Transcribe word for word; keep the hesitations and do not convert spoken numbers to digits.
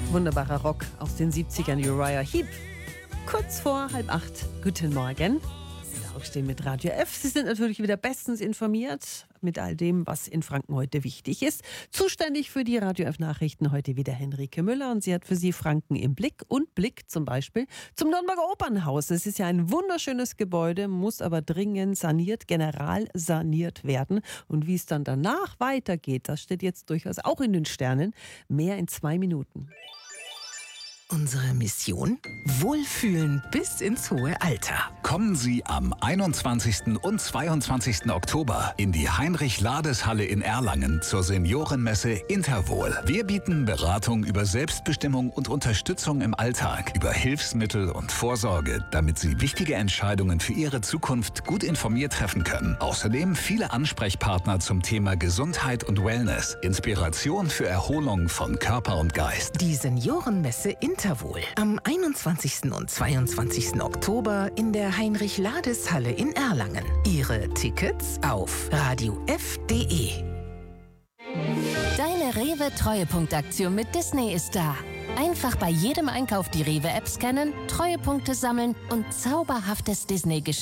Wunderbarer Rock aus den siebzigern, Uriah Heep. Kurz vor halb acht. Guten Morgen. Sie aufstehen mit Radio F. Sie sind natürlich wieder bestens informiert mit all dem, was in Franken heute wichtig ist. Zuständig für die Radio F-Nachrichten heute wieder Henrike Müller. Und sie hat für Sie Franken im Blick und Blick zum Beispiel zum Nürnberger Opernhaus. Es ist ja ein wunderschönes Gebäude, muss aber dringend saniert, general saniert werden. Und wie es dann danach weitergeht, das steht jetzt durchaus auch in den Sternen. Mehr in zwei Minuten. Unsere Mission? Wohlfühlen bis ins hohe Alter. Kommen Sie am einundzwanzigsten und zweiundzwanzigsten Oktober in die Heinrich-Lades-Halle in Erlangen zur Seniorenmesse Interwohl. Wir bieten Beratung über Selbstbestimmung und Unterstützung im Alltag, über Hilfsmittel und Vorsorge, damit Sie wichtige Entscheidungen für Ihre Zukunft gut informiert treffen können. Außerdem viele Ansprechpartner zum Thema Gesundheit und Wellness, Inspiration für Erholung von Körper und Geist. Die Seniorenmesse Interwohl. Am einundzwanzigsten und zweiundzwanzigsten Oktober in der Heinrich-Lades-Halle in Erlangen. Ihre Tickets auf radio f punkt de. Deine Rewe-Treuepunktaktion mit Disney ist da. Einfach bei jedem Einkauf die Rewe-App scannen, Treuepunkte sammeln und zauberhaftes Disney-Geschenk